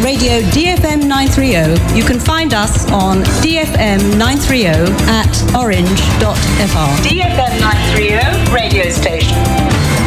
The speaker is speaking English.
Radio DFM 930, you can find us on DFM 930 at orange.fr. DFM